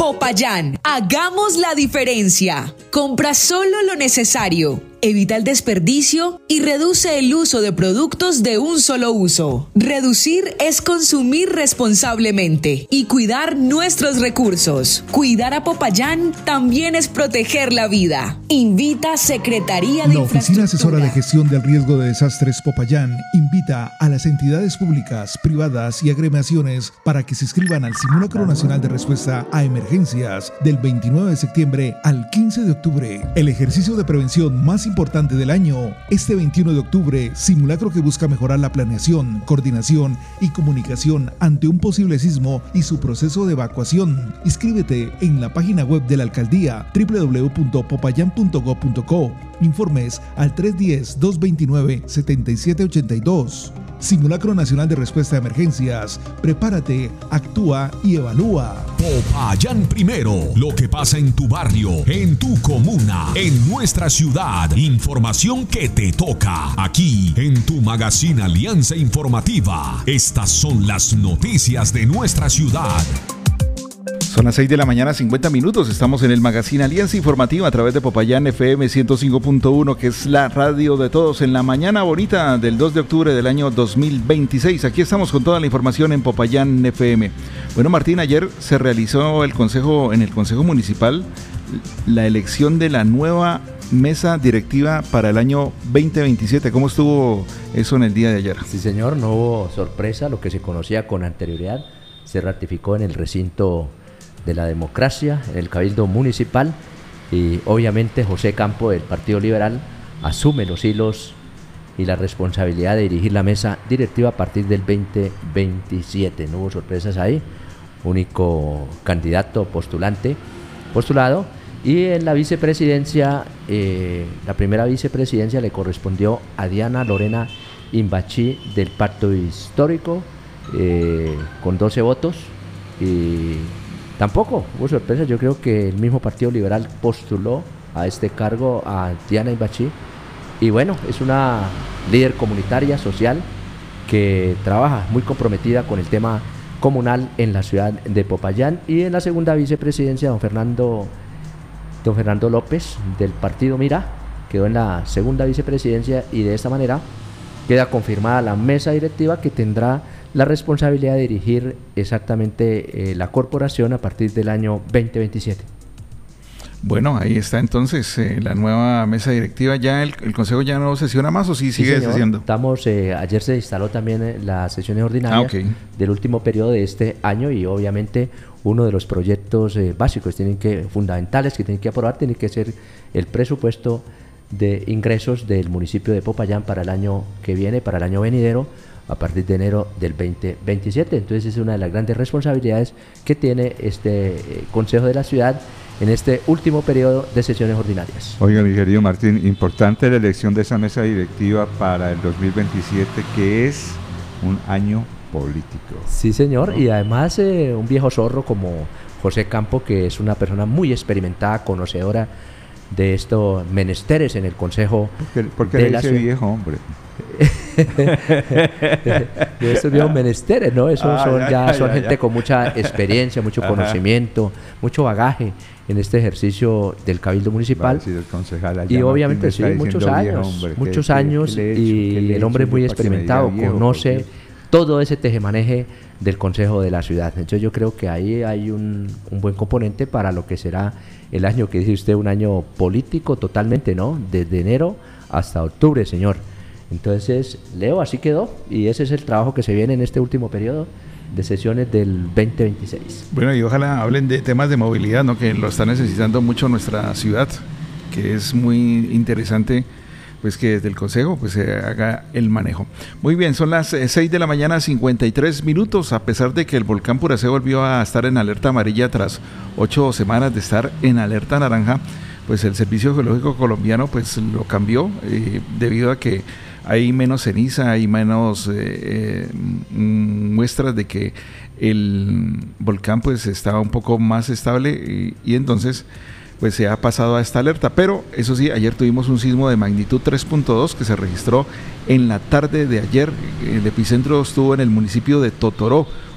Popayán, hagamos la diferencia. Compra solo lo necesario. Evita el desperdicio y reduce el uso de productos de un solo uso. Reducir es consumir responsablemente y cuidar nuestros recursos. Cuidar a Popayán también es proteger la vida. Invita Secretaría de La Oficina Asesora de Gestión del Riesgo de Desastres Popayán invita a las entidades públicas, privadas y agremiaciones para que se inscriban al Simulacro Nacional de Respuesta a Emergencias del 29 de septiembre al 15 de octubre. El ejercicio de prevención más importante del año, este 21 de octubre, simulacro que busca mejorar la planeación, coordinación y comunicación ante un posible sismo y su proceso de evacuación. Inscríbete en la página web de la alcaldía www.popayan.gov.co. Informes al 310-229-7782. Simulacro Nacional de Respuesta a Emergencias. Prepárate, actúa y evalúa. Popayán primero. Lo que pasa en tu barrio, en tu comuna, en nuestra ciudad. Información que te toca. Aquí, en tu Magazine Alianza Informativa. Estas son las noticias de nuestra ciudad. Son las 6 de la mañana, 50 minutos. Estamos en el Magazine Alianza Informativa a través de Popayán FM 105.1, que es la radio de todos, en la mañana bonita del 2 de octubre del año 2026. Aquí estamos con toda la información en Popayán FM. Bueno, Martín, ayer se realizó en el Consejo Municipal la elección de la nueva mesa directiva para el año 2027. ¿Cómo estuvo eso en el día de ayer? Sí, señor, no hubo sorpresa. Lo que se conocía con anterioridad se ratificó en el recinto de la democracia, en el Cabildo Municipal, y obviamente José Campo del Partido Liberal asume los hilos y la responsabilidad de dirigir la mesa directiva a partir del 2027. No hubo sorpresas ahí, único candidato postulado, y en la vicepresidencia, la primera vicepresidencia le correspondió a Diana Lorena Imbachí del Pacto Histórico, con 12 votos, y tampoco hubo sorpresa. Yo creo que el mismo Partido Liberal postuló a este cargo a Diana Imbachí, y bueno, es una líder comunitaria, social, que trabaja muy comprometida con el tema comunal en la ciudad de Popayán. Y en la segunda vicepresidencia, don Fernando López del Partido Mira quedó en la segunda vicepresidencia, y de esta manera queda confirmada la mesa directiva que tendrá la responsabilidad de dirigir exactamente la corporación a partir del año 2027. Bueno, ahí está entonces la nueva mesa directiva. ¿Ya el Consejo ya no sesiona más o sí sigue sesiando? Ayer se instaló también las sesiones ordinarias del último periodo de este año, y obviamente uno de los proyectos básicos fundamentales que tienen que aprobar tiene que ser el presupuesto de ingresos del municipio de Popayán para el año que viene, para el año venidero, a partir de enero del 2027. Entonces es una de las grandes responsabilidades que tiene este Consejo de la Ciudad en este último periodo de sesiones ordinarias. Oiga, mi querido Martín, importante la elección de esa mesa directiva para el 2027, que es un año político. Sí, señor, ¿no? Y además un viejo zorro como José Campo, que es una persona muy experimentada, conocedora de estos menesteres en el Consejo. ¿Por qué le dice viejo, hombre? De estos viejos menesteres, ¿no? Esos son gente con mucha experiencia, mucho conocimiento, mucho bagaje en este ejercicio del Cabildo Municipal. Y obviamente sí, muchos años, y el hombre es muy experimentado, conoce todo ese tejemaneje del Consejo de la Ciudad. Entonces yo creo que ahí hay un buen componente para lo que será el año que dice usted, un año político totalmente, ¿no? Desde enero hasta octubre, señor. Entonces, Leo, así quedó, y ese es el trabajo que se viene en este último periodo de sesiones del 2026. Bueno, y ojalá hablen de temas de movilidad, ¿no? Que lo está necesitando mucho nuestra ciudad, que es muy interesante, pues que desde el Consejo pues se haga el manejo. Muy bien, son las 6 de la mañana, 53 minutos, a pesar de que el volcán Puracé volvió a estar en alerta amarilla tras 8 semanas de estar en alerta naranja, pues el Servicio Geológico Colombiano pues lo cambió debido a que hay menos ceniza, hay menos muestras de que el volcán pues estaba un poco más estable, y entonces pues se ha pasado a esta alerta. Pero eso sí, ayer tuvimos un sismo de magnitud 3.2 que se registró en la tarde de ayer. El epicentro estuvo en el municipio de Totoró,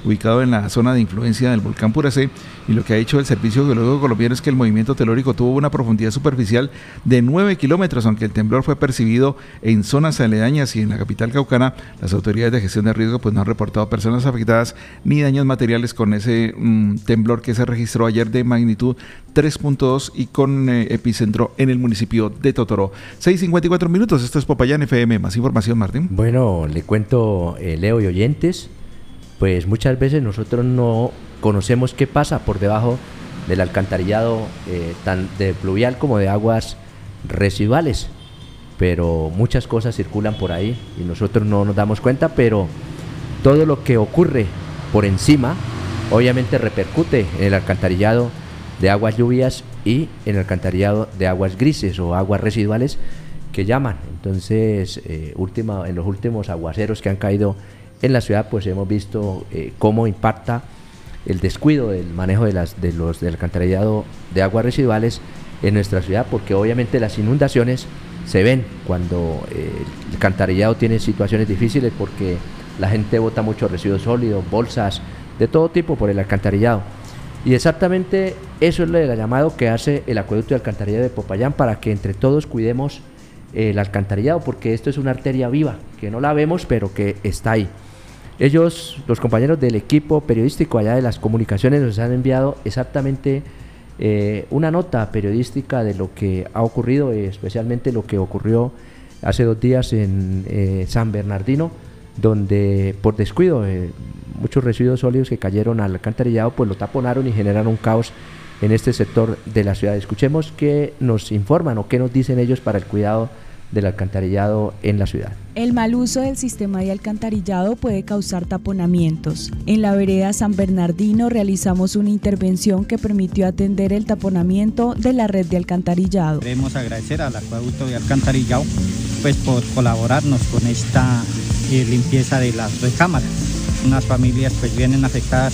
ubicado en la zona de influencia del volcán Puracé, y lo que ha hecho el Servicio Geológico Colombiano es que el movimiento telúrico tuvo una profundidad superficial de 9 kilómetros, aunque el temblor fue percibido en zonas aledañas y en la capital caucana. Las autoridades de gestión de riesgo pues no han reportado personas afectadas ni daños materiales con ese temblor que se registró ayer de magnitud 3.2 y con epicentro en el municipio de Totoró. 6:54 minutos, esto es Popayán FM. Más información, Martín. Bueno, le cuento, Leo y oyentes, pues muchas veces nosotros no conocemos qué pasa por debajo del alcantarillado, tan de pluvial como de aguas residuales, pero muchas cosas circulan por ahí y nosotros no nos damos cuenta, pero todo lo que ocurre por encima obviamente repercute en el alcantarillado de aguas lluvias y en el alcantarillado de aguas grises o aguas residuales que llaman. Entonces, en los últimos aguaceros que han caído en la ciudad, pues hemos visto cómo impacta el descuido del manejo del alcantarillado de aguas residuales en nuestra ciudad, porque obviamente las inundaciones se ven cuando el alcantarillado tiene situaciones difíciles, porque la gente bota muchos residuos sólidos, bolsas de todo tipo por el alcantarillado. Y exactamente eso es el llamado que hace el acueducto y alcantarillado de Popayán, para que entre todos cuidemos el alcantarillado, porque esto es una arteria viva, que no la vemos, pero que está ahí. Ellos, los compañeros del equipo periodístico allá de las comunicaciones, nos han enviado exactamente una nota periodística de lo que ha ocurrido, especialmente lo que ocurrió hace 2 días en San Bernardino, donde por descuido muchos residuos sólidos que cayeron al alcantarillado pues lo taponaron y generaron un caos en este sector de la ciudad. Escuchemos qué nos informan o qué nos dicen ellos para el cuidado del alcantarillado en la ciudad. El mal uso del sistema de alcantarillado puede causar taponamientos. En la vereda San Bernardino realizamos una intervención que permitió atender el taponamiento de la red de alcantarillado. Queremos agradecer al acueducto de alcantarillado pues por colaborarnos con esta limpieza de las recámaras. Unas familias pues vienen afectadas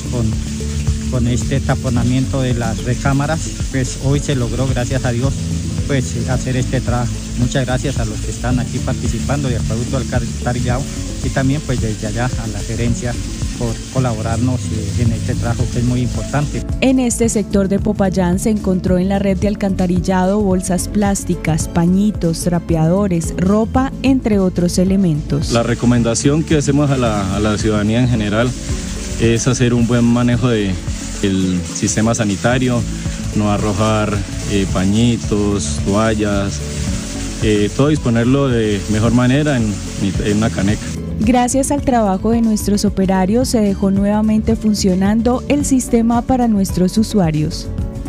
con este taponamiento de las recámaras, pues hoy se logró, gracias a Dios, pues hacer este trabajo. Muchas gracias a los que están aquí participando de acueducto alcantarillado y también pues desde allá a la gerencia por colaborarnos en este trabajo que es muy importante. En este sector de Popayán se encontró en la red de alcantarillado bolsas plásticas, pañitos, trapeadores, ropa, entre otros elementos. La recomendación que hacemos a la ciudadanía en general es hacer un buen manejo del sistema sanitario, no arrojar pañitos, toallas, todo disponerlo de mejor manera en una caneca. Gracias al trabajo de nuestros operarios se dejó nuevamente funcionando el sistema para nuestros usuarios.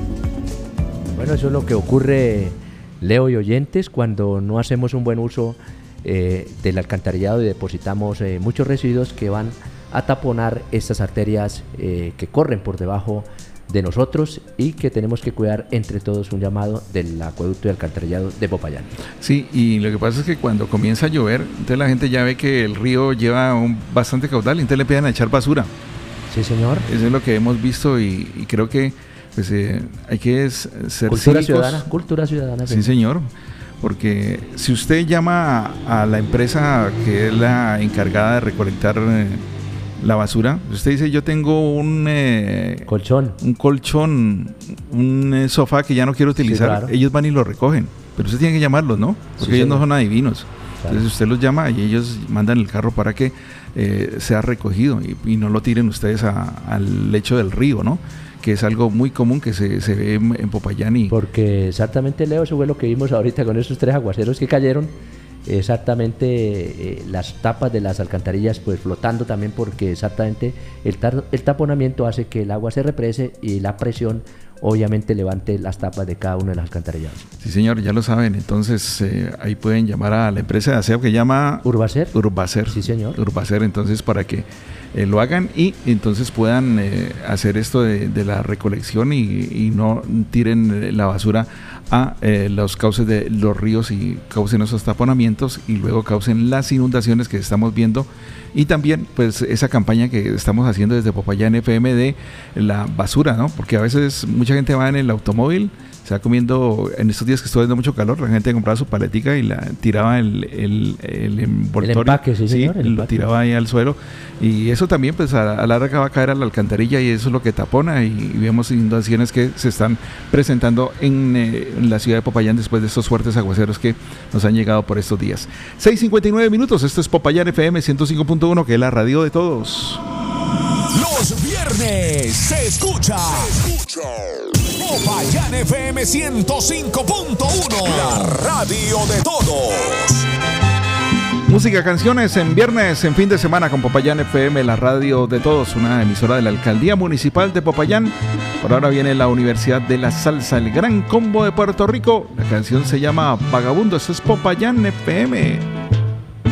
Bueno, eso es lo que ocurre, Leo y oyentes, cuando no hacemos un buen uso del alcantarillado y depositamos muchos residuos que van a taponar estas arterias que corren por debajo de nosotros y que tenemos que cuidar entre todos. Un llamado del acueducto y alcantarillado de Popayán. Sí, y lo que pasa es que cuando comienza a llover, entonces la gente ya ve que el río lleva bastante caudal y entonces le empiezan a echar basura. Sí, señor. Eso es lo que hemos visto y creo que pues, hay que ser cultura cívicos. Ciudadana, cultura ciudadana. Sí, señor. Porque si usted llama a la empresa que es la encargada de recolectar la basura, usted dice: yo tengo un colchón, un sofá que ya no quiero utilizar, sí, claro. Ellos van y lo recogen, pero usted tiene que llamarlos, ¿no? Porque sí, ellos no son adivinos. Claro. Entonces usted los llama y ellos mandan el carro para que sea recogido y no lo tiren ustedes al lecho del río, ¿no? Que es algo muy común que se ve en Popayán. Porque exactamente, Leo, eso fue lo que vimos ahorita con esos 3 aguaceros que cayeron. Exactamente, las tapas de las alcantarillas pues flotando también, porque exactamente el taponamiento hace que el agua se represe y la presión obviamente levante las tapas de cada uno de las alcantarillados. Sí, señor, ya lo saben. Entonces ahí pueden llamar a la empresa de aseo que llama Urbacer. Sí, señor. Urbacer, entonces para que lo hagan y entonces puedan hacer esto de la recolección y no tiren la basura a los cauces de los ríos y causen esos taponamientos y luego causen las inundaciones que estamos viendo. Y también pues esa campaña que estamos haciendo desde Popayán FM de la basura, ¿no? Porque a veces mucha gente va en el automóvil, se va comiendo, en estos días que estuvo haciendo mucho calor, la gente compraba su paletica y la tiraba el envoltorio, el empaque, sí, señor, el lo empaque. tiraba ahí al suelo, y eso también pues a la larga va a caer a la alcantarilla y eso es lo que tapona, y vemos inundaciones que se están presentando en la ciudad de Popayán después de estos fuertes aguaceros que nos han llegado por estos días. 6:59 minutos, esto es Popayán FM 105.1, que es la radio de todos. Los viernes se escucha Popayán FM 105.1, la radio de todos. Música, canciones en viernes, en fin de semana con Popayán FM, la radio de todos, una emisora de la Alcaldía Municipal de Popayán. Por ahora viene la Universidad de la Salsa, el Gran Combo de Puerto Rico. La canción se llama Vagabundo, eso es Popayán FM.